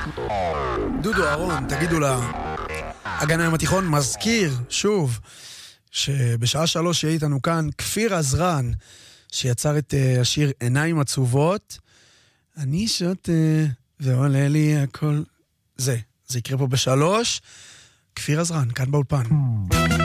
דודו אהרון, תגידו לה, הגנה עם התיכון מזכיר, שוב, שבשעה 3 יהיה איתנו כאן כפיר עזרן, שיצר את השיר עיניים עצובות. אני שותה ועולה לי הכל. זה יקרה פה ב3. כפיר עזרן, כאן באולפן.